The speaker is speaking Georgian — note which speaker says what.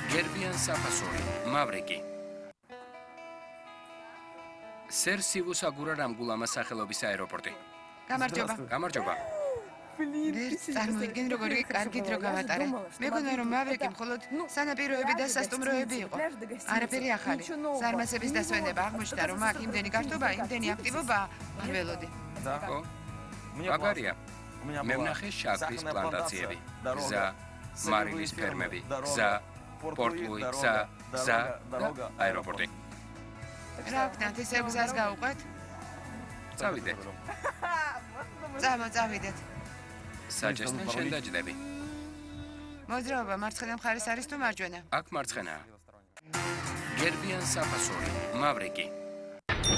Speaker 1: გერბიან საფასური, მავრიკი. სერ სივუსაგურა რამგულამას სახელობის აეროპორტი.
Speaker 2: გამარჯობა.
Speaker 1: გამარჯობა.
Speaker 2: წარმოიდგენ როგორი კარგი დრო გავატარე. მეგონა რომ მავრიკი მხოლოდ სანაპიროები და სასტუმროები იყო. არაფერი ახალი. ზარმაცების დასვენება აღმოჩნდა რომ აქ იმდენი გართობა, იმდენი აქტივობა არ ველოდი.
Speaker 1: ხო? მაგარია. მე ვნახე შაქრის პლანტაციები. გზა, მარილის ფერმები, გზა, პორტლუი, გზა და აეროპორტი.
Speaker 2: რა ვქნათ, ისევ გზას გავუყვეთ?
Speaker 1: წავიდეთ.
Speaker 2: წავიდეთ.
Speaker 1: საჭესთან შენ დაჯდები.
Speaker 2: მოძრაობა მარცხენა მხარეს არის თუ მარჯვენა?
Speaker 1: აქ მარცხენაა. გერბიან საფასური, მავრიკი.